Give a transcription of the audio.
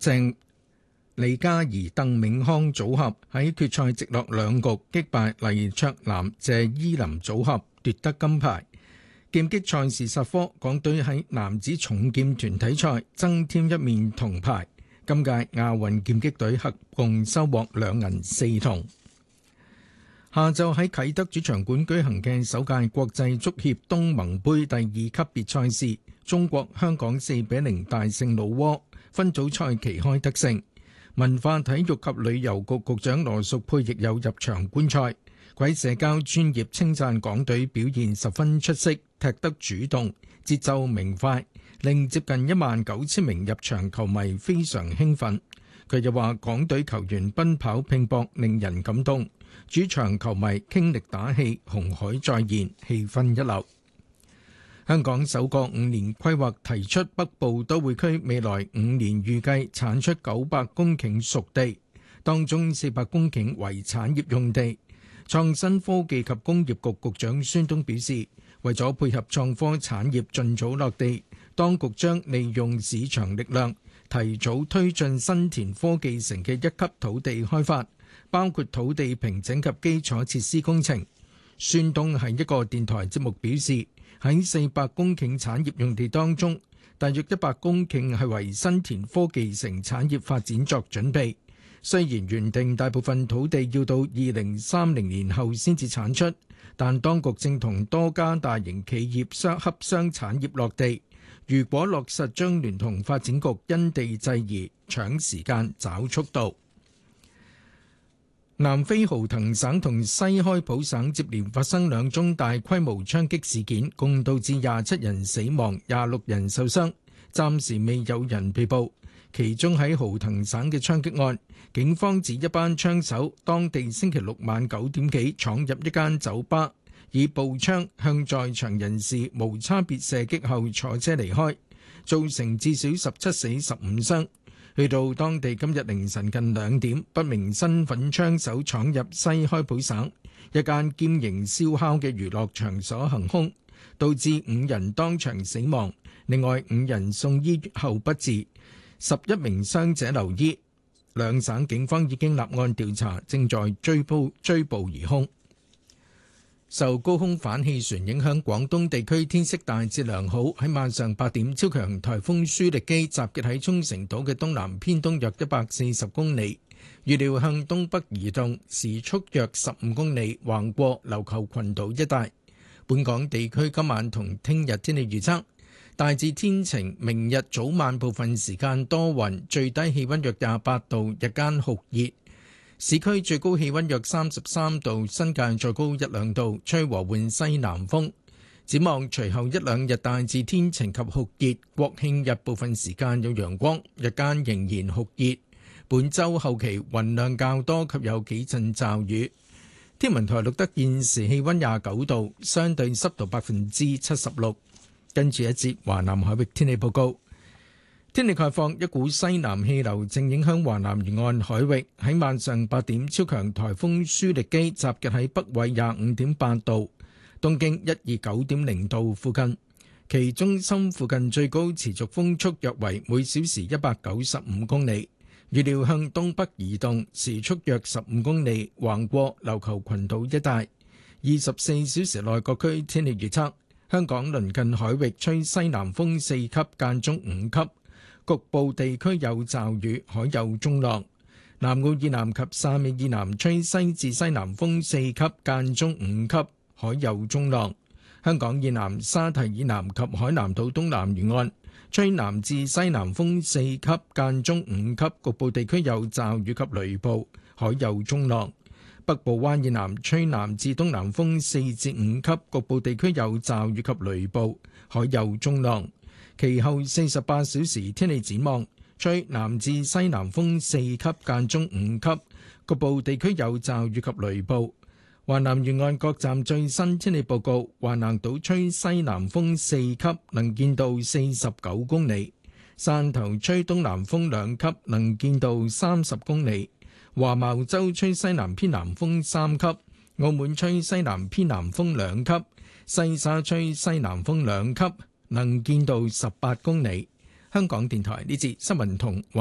李嘉怡、鄧銘康組合喺決賽直落兩局擊敗黎卓南、謝依霖組合奪得金牌。劍擊賽事實科，港隊喺男子重劍團體賽增添一面銅牌。今屆亞運劍擊隊合共收穫2銀4銅。下晝喺啟德主場館舉行嘅首屆國際足協東盟杯第2級別賽事，中國香港4-0大勝老撾，分組賽旗開得勝。文化體育及旅遊局局長羅淑佩亦有入場觀賽，佢喺社交專頁稱讚港隊表現十分出色，踢得主動，節奏明快，令接近19000名入場球迷非常興奮。佢又話港隊球員奔跑拼搏令人感動，主場球迷傾力打氣，紅海再現，氣氛一流。香港首個5年規劃提出北部都會區未來5年預計產出900公頃熟地，當中400公頃為產業用地。創新科技及工業局局長孫東表示，為咗配合創科產業盡早落地，當局將利用市場力量，提早推進新田科技城嘅1級土地開發，包括土地平整及基礎設施工程。孫東喺一個電台節目表示，喺400公頃產業用地當中，大約100公頃係為新田科技城產業發展作準備。雖然原定大部分土地要到2030年後先至產出，但當局正同多家大型企業洽商產業落地。如果落實，將聯同發展局因地制宜，搶時間找速度。南非豪騰省同西開普省接連發生2宗大規模槍擊事件，共導致27人死亡、26人受傷，暫時未有人被捕。其中喺豪騰省嘅槍擊案，警方指一班槍手當地星期六晚9點幾闖入一間酒吧，以步槍向在場人士無差別射擊後坐車離開，造成至少17死15傷。去到當地今日凌晨近2點，不明身份槍手闖入西開普省一間兼營燒烤嘅娛樂場所行兇，導致5人當場死亡，另外5人送醫後不治，11名傷者留醫。兩省警方已經立案調查，正在追捕疑兇。受高空反氣旋影響，廣東地區天色大致良好。喺晚上8點，超強颱風舒力基集結喺沖繩島嘅東南偏東約140公里，預料向東北移動，時速約15公里，橫過琉球群島一帶。本港地區今晚同聽日天氣預測大致天晴，明日早晚部分時間多雲，最低氣溫約28度，日間酷熱。市區最高氣溫約33度，新界再高1-2度，吹和緩西南風。展望隨後1-2日大致天晴及酷熱，國慶日部分時間有陽光，日間仍然酷熱。本週後期雲量較多及有幾陣驟雨。天文台錄得現時氣溫29度，相對濕度76%。跟住一節華南海域天氣報告。天氣概況，一股西南氣流正影響華南沿岸海域。喺晚上8點，超強颱風舒力基集結喺北緯25.8度、東經129.0度附近，其中心附近最高持續風速約為每小時195公里，預料向東北移動，時速約15公里，橫過琉球群島一帶。24小時內各區天氣預測，香港鄰近海域吹西南風4級間中5級，局部地區有驟雨，海有中浪。南澳以南及汕尾以南吹西至西南風4級間中5級，海有中浪。香港以南沙堤以南及海南島東南沿岸吹南至西南風4級間中5級，局部地區有驟雨及雷暴，海有中浪。北部灣以南吹南至東南風4至5級，局部地區有驟雨及雷暴，海有中浪。其後48小時天氣展望，吹南至西南風4級間中5級，局部地區有驟雨及雷暴。華南沿岸各站最新天氣報告：華南島吹西南風4級，能見度49公里；汕頭吹東南風2級，能見度30公里；華茅洲吹西南偏南風3級；澳門吹西南偏南風2級；西沙吹西南風2級，能見度18公里。香港電台呢節新聞同